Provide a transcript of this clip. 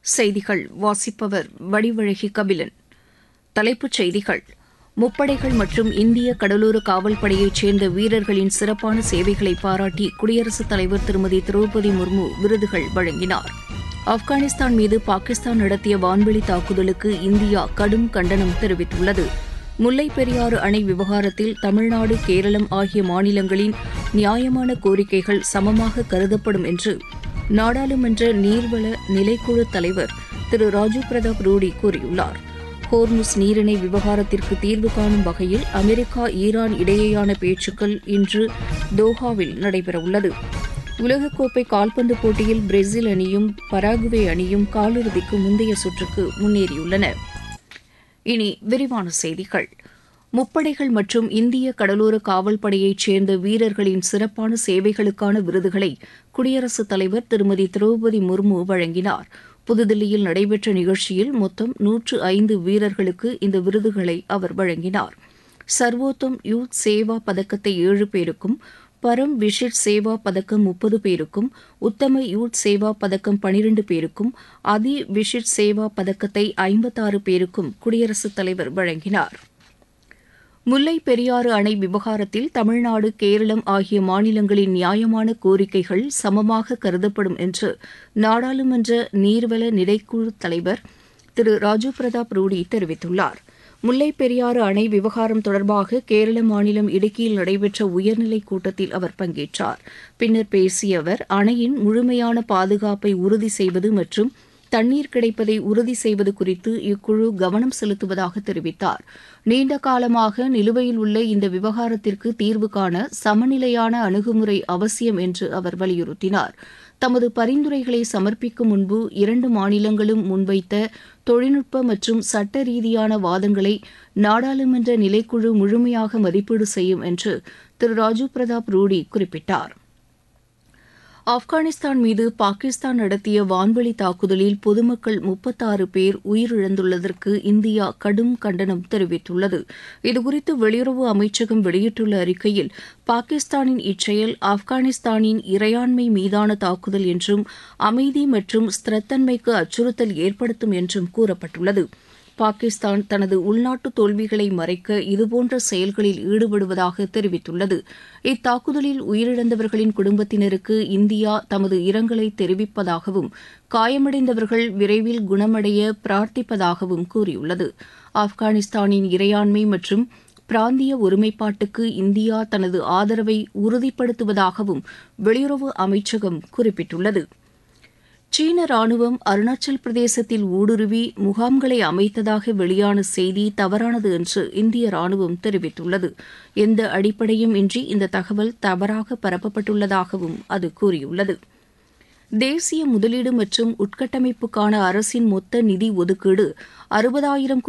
செய்திகள் வாசிப்பவர் வடிவழகி கபிலன். தலைப்புச் செய்திகள்: முப்படைகள் மற்றும் இந்திய கடலோர காவல்படையைச் சேர்ந்த வீரர்களின் சிறப்பான சேவைகளை பாராட்டி குடியரசுத் தலைவர் திருமதி திரௌபதி முர்மு விருதுகள் வழங்கினார். ஆப்கானிஸ்தான் மீது பாகிஸ்தான் நடத்திய வான்வெளி தாக்குதலுக்கு இந்தியா கடும் கண்டனம் தெரிவித்துள்ளது. முல்லைப் பெரியாறு அணை விவகாரத்தில் தமிழ்நாடு, கேரளம் ஆகிய மாநிலங்களின் நியாயமான கோரிக்கைகள் சமமாக கருதப்படும் என்று நாடாளுமன்ற நீர்வள நிலைக்குழு தலைவர் திரு ராஜீவ் பிரதாப் ரூடி கூறியுள்ளார். ஹோர்முஸ் நீரிணை விவகாரத்திற்கு தீர்வு காணும் வகையில் அமெரிக்கா, ஈரான் இடையேயான பேச்சுக்கள் இன்று தோஹாவில் நடைபெறவுள்ளது. உலகக்கோப்பை கால்பந்து போட்டியில் பிரேசில் அணியும் பராகுவே அணியும் காலிறுதிக்கு முந்தைய சுற்றுக்கு முன்னேறியுள்ளன. இனி விரிவான செய்திகள். முப்படைகள் மற்றும் இந்திய கடலோர காவல்படையைச் சேர்ந்த வீரர்களின் சிறப்பான சேவைகளுக்கான விருதுகளை குடியரசுத் தலைவர் திருமதி திரௌபதி முர்மு வழங்கினார். புதுதில்லியில் நடைபெற்ற நிகழ்ச்சியில் மொத்தம் 105 வீரர்களுக்கு இந்த விருதுகளை அவர் வழங்கினார். சர்வோத்தம் யூத் சேவா பதக்கத்தை 7 பேருக்கும், பரம் விஷிட் சேவா பதக்கம் 30 பேருக்கும், உத்தம யூத் சேவா பதக்கம் 12 பேருக்கும், அதி விஷிட் சேவா பதக்கத்தை 56 பேருக்கும் குடியரசுத் தலைவர் வழங்கினார். முல்லைப் பெரியாறு அணை விவகாரத்தில் தமிழ்நாடு, கேரளம் ஆகிய மாநிலங்களின் நியாயமான கோரிக்கைகள் சமமாக கருதப்படும் என்று நாடாளுமன்ற நீர்வள நிலைக்குழு தலைவர் திரு ராஜீவ் பிரதாப் ரூடி தெரிவித்துள்ளார். முல்லைப் பெரியாறு அணை விவகாரம் தொடர்பாக கேரள மாநிலம் இடுக்கியில் நடைபெற்ற உயர்நிலைக் கூட்டத்தில் அவர் பங்கேற்றார். பின்னர் பேசிய அவர், அணையின் முழுமையான பாதுகாப்பை உறுதி செய்வது மற்றும் தண்ணீர் கிடைப்பதை உறுதி செய்வது குறித்து இக்குழு கவனம் செலுத்துவதாக தெரிவித்தார். நீண்ட காலமாக நிலுவையில் உள்ள இந்த விவகாரத்திற்கு தீர்வு காண சமநிலையான அணுகுமுறை அவசியம் என்று அவர் வலியுறுத்தினார். தமது பரிந்துரைகளை சமர்ப்பிக்கும் முன்பு 2 மாநிலங்களும் முன்வைத்த தொழில்நுட்ப மற்றும் சட்ட ரீதியான வாதங்களை நாடாளுமன்ற நிலைக்குழு முழுமையாக மதிப்பீடு செய்யும் என்று திரு ராஜீவ் பிரதாப் ரூடி குறிப்பிட்டார். ஆப்கானிஸ்தான் மீது பாகிஸ்தான் நடத்திய வான்வெளி தாக்குதலில் பொதுமக்கள் 36 பேர் உயிரிழந்துள்ளதற்கு இந்தியா கடும் கண்டனம் தெரிவித்துள்ளது. இதுகுறித்து வெளியுறவு அமைச்சகம் வெளியிட்டுள்ள அறிக்கையில், பாகிஸ்தானின் இச்செயல் ஆப்கானிஸ்தானின் இறையாண்மை மீதான தாக்குதல் என்றும் அமைதி மற்றும் ஸ்திரத்தன்மைக்கு அச்சுறுத்தல் ஏற்படுத்தும் என்றும் கூறப்பட்டுள்ளது. பாகிஸ்தான் தனது உள்நாட்டு தோல்விகளை மறைக்க இதுபோன்ற செயல்களில் ஈடுபடுவதாக தெரிவித்துள்ளது. இத்தாக்குதலில் உயிரிழந்தவர்களின் குடும்பத்தினருக்கு இந்தியா தமது இரங்கலை தெரிவிப்பதாகவும் காயமடைந்தவர்கள் விரைவில் குணமடைய பிரார்த்திப்பதாகவும் கூறியுள்ளது. ஆப்கானிஸ்தானின் இறையாண்மை மற்றும் பிராந்திய ஒருமைப்பாட்டுக்கு இந்தியா தனது ஆதரவை உறுதிப்படுத்துவதாகவும் வெளியுறவு அமைச்சகம் குறிப்பிட்டுள்ளது. சீன ராணுவம் அருணாச்சல் பிரதேசத்தில் ஊடுருவி முகாம்களை அமைத்ததாக வெளியான செய்தி தவறானது என்று இந்திய ராணுவம் தெரிவித்துள்ளது. எந்த அடிப்படையும் இன்றி இந்த தகவல் தவறாக பரப்பப்பட்டுள்ளதாகவும் அது கூறியுள்ளது. தேசிய முதலீடு மற்றும் உட்கட்டமைப்புக்கான அரசின் மொத்த நிதி ஒதுக்கீடு 60,000